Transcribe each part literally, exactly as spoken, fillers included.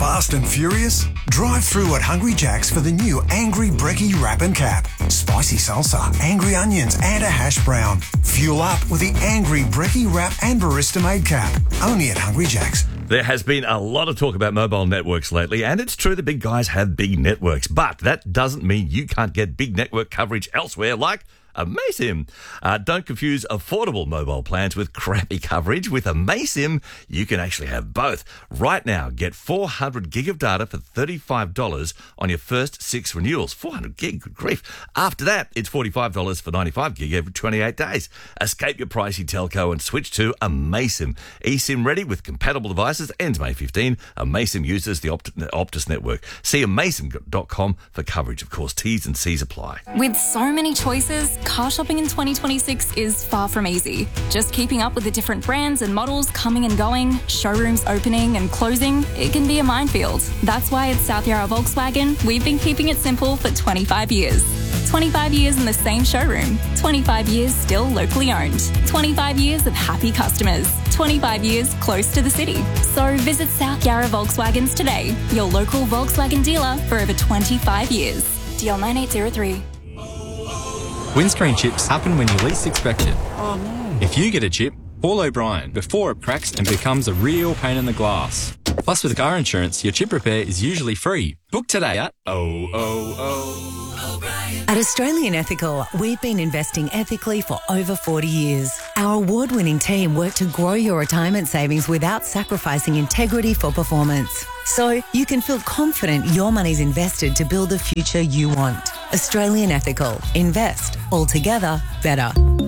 fast and furious? Drive through at Hungry Jack's for the new Angry Brekkie Wrap and Cap. Spicy salsa, angry onions and a hash brown. Fuel up with the Angry Brekkie Wrap and Barista-made cap. Only at Hungry Jack's. There has been a lot of talk about mobile networks lately, and it's true the big guys have big networks, but that doesn't mean you can't get big network coverage elsewhere like Amaysim. Uh, don't confuse affordable mobile plans with crappy coverage. With Amaysim, you can actually have both. Right now, get four hundred gig of data for thirty-five dollars on your first six renewals. four hundred gig, good grief. After that, it's forty-five dollars for ninety-five gig every twenty-eight days. Escape your pricey telco and switch to Amaysim. eSIM ready with compatible devices. Ends May fifteenth. Amaysim uses the Opt- Optus network. See amaysim dot com for coverage. Of course, T's and C's apply. With so many choices, car shopping in twenty twenty-six is far from easy. Just keeping up with the different brands and models coming and going, showrooms opening and closing, it can be a minefield. That's why at South Yarra Volkswagen, we've been keeping it simple for twenty-five years. twenty-five years in the same showroom. twenty-five years still locally owned. twenty-five years of happy customers. twenty-five years close to the city. So visit South Yarra Volkswagens today, your local Volkswagen dealer for over twenty-five years. D L nine eight zero three. Windscreen chips happen when you least expect it. Oh no. If you get a chip, call O'Brien before it cracks and becomes a real pain in the glass. Plus, with car insurance, your chip repair is usually free. Book today at oh oh oh O'Brien. At Australian Ethical, we've been investing ethically for over forty years. Our award-winning team work to grow your retirement savings without sacrificing integrity for performance. So you can feel confident your money's invested to build the future you want. Australian Ethical. Invest. Altogether better.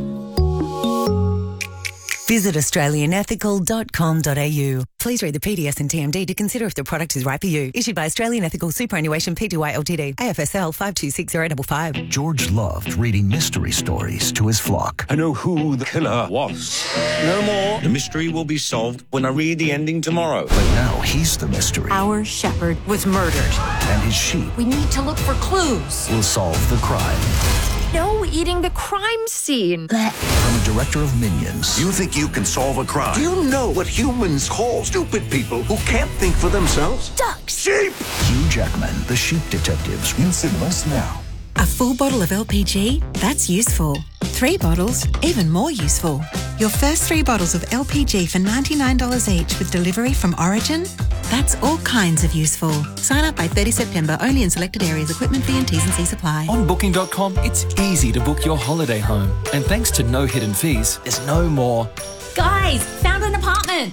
Visit australian ethical dot com dot a u. Please read the P D S and T M D to consider if the product is right for you. Issued by Australian Ethical Superannuation Pty Ltd. A F S L five two six zero five five. George loved reading mystery stories to his flock. I know who the killer was. No more. The mystery will be solved when I read the ending tomorrow. But now he's the mystery. Our shepherd was murdered. And his sheep We need to look for clues. will solve the crime. No eating the crime scene. From the director of Minions. You think you can solve a crime? Do you know what humans call stupid people who can't think for themselves? Ducks. Sheep! Hugh Jackman, the Sheep Detectives. In cinemas now. A full bottle of L P G? That's useful. Three bottles? Even more useful. Your first three bottles of L P G for ninety-nine dollars each with delivery from Origin? That's all kinds of useful. Sign up by thirtieth September, only in selected areas. Equipment fee and T's and C's apply. On booking dot com, it's easy to book your holiday home. And thanks to no hidden fees, there's no more. Guys, found an apartment.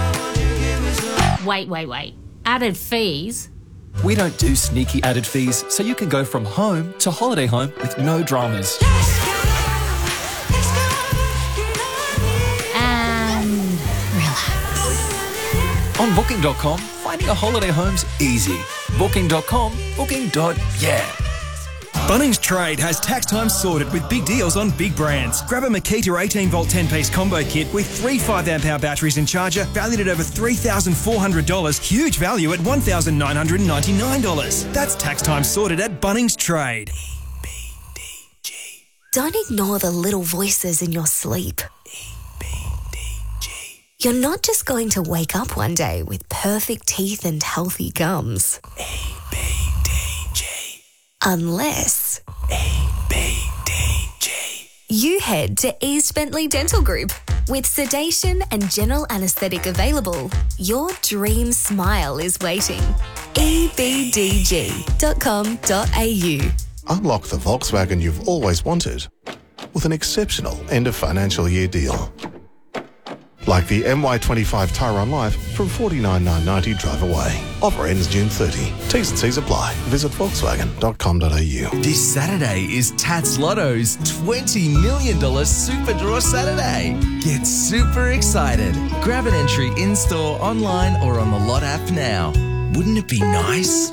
Wait, wait, wait. Added fees? We don't do sneaky added fees, so you can go from home to holiday home with no dramas. And relax. On booking dot com, finding a holiday home's easy. booking dot com, booking. Yeah. Bunnings Trade has tax time sorted with big deals on big brands. Grab a Makita eighteen volt ten piece combo kit with three five amp hour batteries and charger valued at over three thousand four hundred dollars. Huge value at one thousand nine hundred ninety-nine dollars. That's tax time sorted at Bunnings Trade. E B D G. Don't ignore the little voices in your sleep. E B D G. You're not just going to wake up one day with perfect teeth and healthy gums. E B D G. Unless E B D G. you head to East Bentley Dental Group. With sedation and general anaesthetic available, your dream smile is waiting. e b d g dot com dot a u. Unlock the Volkswagen you've always wanted with an exceptional end of financial year deal. Like the M Y twenty-five Tyrone Live from forty-nine thousand nine hundred ninety drive away. Offer ends June thirtieth. T's and C's apply. Visit volkswagen dot com dot a u. This Saturday is Tats Lotto's twenty million dollars Super Draw Saturday. Get super excited. Grab an entry in-store, online or on the Lot app now. Wouldn't it be nice?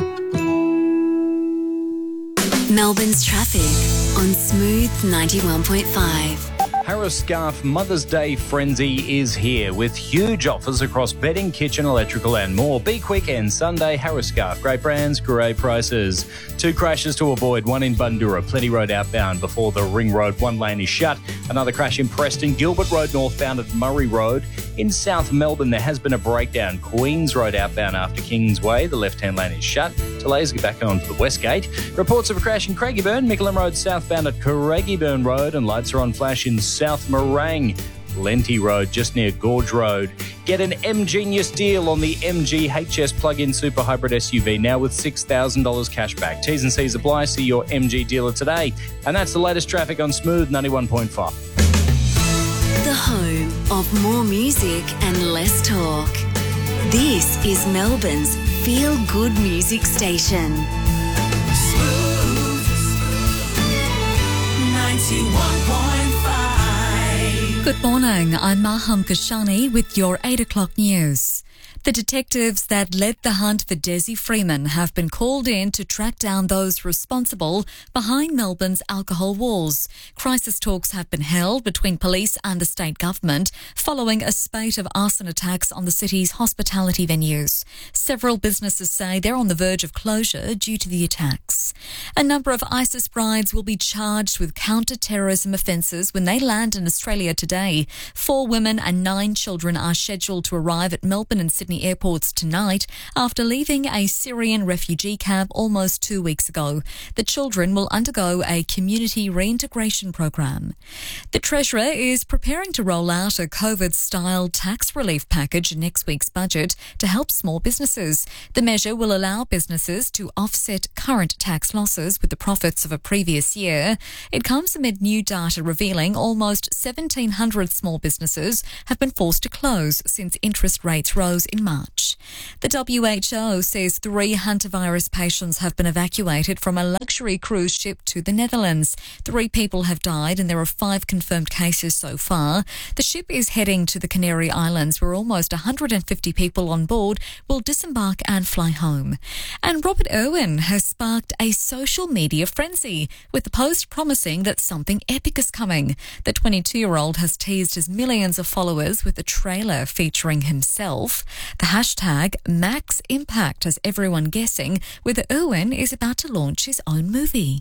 Melbourne's traffic on Smooth ninety-one point five. Harris Scarf Mother's Day frenzy is here with huge offers across bedding, kitchen, electrical and more. Be quick and Sunday, Harris Scarf. Great brands, great prices. Two crashes to avoid, one in Bundura, Plenty Road outbound before the Ring Road one lane is shut. Another crash in Preston, Gilbert Road northbound at Murray Road. In South Melbourne, there has been a breakdown. Queens Road outbound after Kingsway, the left-hand lane is shut. Delays get back on to the West Gate. Reports of a crash in Craigieburn, Mickleham Road southbound at Craigieburn Road, and lights are on flash in South Morang. Lenty Road just near Gorge Road. Get an M-Genius deal on the M G H S plug-in super hybrid S U V now with six thousand dollars cash back. T's and C's apply. See your M G dealer today. And that's the latest traffic on Smooth ninety-one point five. The home of more music and less talk. This is Melbourne's feel-good music station. Smooth ninety-one point five. Good morning, I'm Maham Kashani with your eight o'clock news. The detectives that led the hunt for Desi Freeman have been called in to track down those responsible behind Melbourne's alcohol wars. Crisis talks have been held between police and the state government following a spate of arson attacks on the city's hospitality venues. Several businesses say they're on the verge of closure due to the attacks. A number of ISIS brides will be charged with counter-terrorism offences when they land in Australia today. Four women and nine children are scheduled to arrive at Melbourne and Sydney airports tonight after leaving a Syrian refugee camp almost two weeks ago. The children will undergo a community reintegration program. The Treasurer is preparing to roll out a COVID-style tax relief package in next week's budget to help small businesses. The measure will allow businesses to offset current tax losses with the profits of a previous year. It comes amid new data revealing almost seventeen hundred small businesses have been forced to close since interest rates rose in March. The W H O says three hantavirus patients have been evacuated from a luxury cruise ship to the Netherlands. Three people have died and there are five confirmed cases so far. The ship is heading to the Canary Islands where almost one hundred fifty people on board will disembark and fly home. And Robert Irwin has sparked a social media frenzy with the post promising that something epic is coming. The twenty-two-year-old has teased his millions of followers with a trailer featuring himself. The hashtag Max Impact has everyone guessing whether Irwin is about to launch his own movie.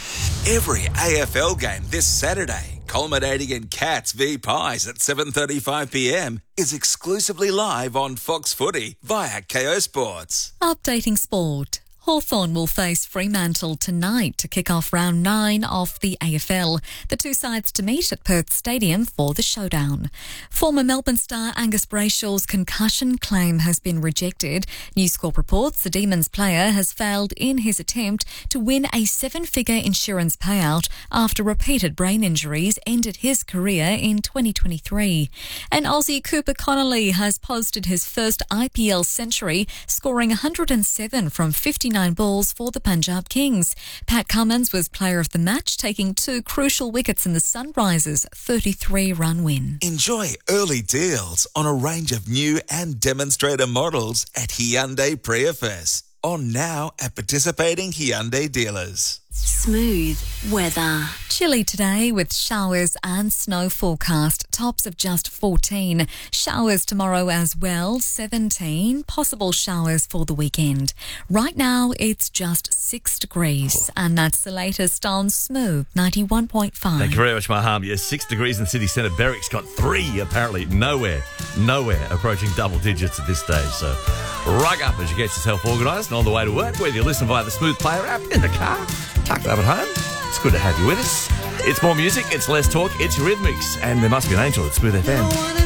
Every A F L game this Saturday, culminating in Cats v Pies at seven thirty-five p m, is exclusively live on Fox Footy via K O Sports. Updating sport. Hawthorn will face Fremantle tonight to kick off round nine of the A F L. The two sides to meet at Perth Stadium for the showdown. Former Melbourne star Angus Brayshaw's concussion claim has been rejected. News Corp reports the Demons player has failed in his attempt to win a seven-figure insurance payout after repeated brain injuries ended his career in twenty twenty-three. And Aussie Cooper Connolly has posted his first I P L century, scoring one hundred seven from fifty-nine balls for the Punjab Kings. Pat Cummins was player of the match, taking two crucial wickets in the Sunrisers' thirty-three run win. Enjoy early deals on a range of new and demonstrator models at Hyundai Prius. On now at participating Hyundai dealers. Smooth weather. Chilly today with showers and snow forecast. Tops of just fourteen. Showers tomorrow as well, seventeen. Possible showers for the weekend. Right now it's just six degrees. And that's the latest on Smooth ninety-one point five. Thank you very much, Maham. Yes, six degrees in the city centre. Berwick's got three, apparently. Nowhere, nowhere approaching double digits at this stage. So rug up as you get yourself organised and on the way to work, whether you listen via the Smooth Player app, in the car, tucked up at home. It's good to have you with us. It's more music, it's less talk, it's Rhythmics, and there must be an angel at Smooth F M.